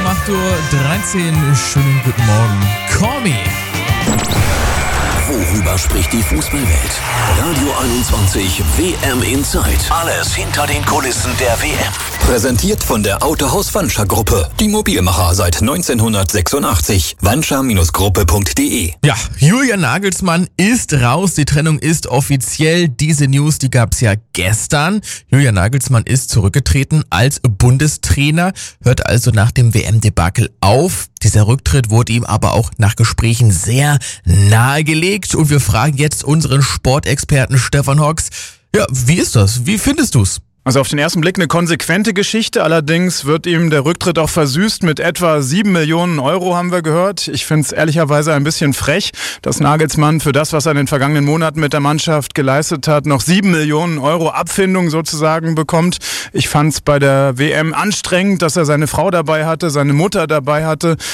8:13 Uhr. Schönen guten Morgen. Call me. Worüber spricht die Fußballwelt? Radio 21 WM Inside. Alles hinter den Kulissen der WM. Präsentiert von der Autohaus Wanscher Gruppe. Die Mobilmacher seit 1986. Wanscher-Gruppe.de. Ja, Julian Nagelsmann ist raus. Die Trennung ist offiziell. Diese News, die gab's ja gestern. Julian Nagelsmann ist zurückgetreten als Bundestrainer, hört also nach dem WM-Debakel auf. Dieser Rücktritt wurde ihm aber auch nach Gesprächen sehr nahegelegt. Und wir fragen jetzt unseren Sportexperten Stefan Hooks. Ja, wie ist das? Wie findest du's? Also auf den ersten Blick eine konsequente Geschichte, allerdings wird ihm der Rücktritt auch versüßt mit etwa 7 Millionen Euro, haben wir gehört. Ich finde es ehrlicherweise ein bisschen frech, dass Nagelsmann für das, was er in den vergangenen Monaten mit der Mannschaft geleistet hat, noch 7 Millionen Euro Abfindung sozusagen bekommt. Ich fand es bei der WM anstrengend, dass er seine Frau dabei hatte, seine Mutter dabei hatte.